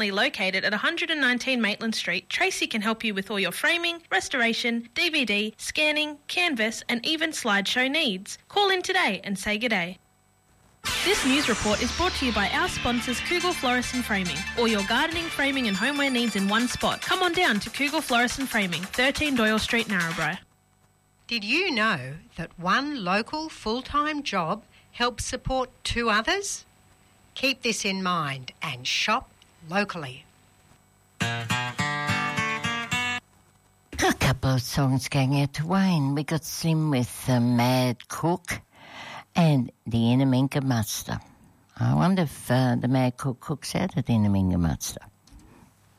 Located at 119 Maitland Street, Tracy can help you with all your framing, restoration, DVD, scanning, canvas and even slideshow needs. Call in today and say g'day. This news report is brought to you by our sponsors Kugel Florist and Framing. All your gardening, framing and homeware needs in one spot. Come on down to Kugel Florist and Framing, 13 Doyle Street, Narrabri. Did you know that one local full-time job helps support 2 others? Keep this in mind and shop locally. A couple of songs going out to Wayne. We got Slim with Mad Cook and the Inaminka Muster. I wonder if the Mad Cook cooks out at the Inaminka Muster.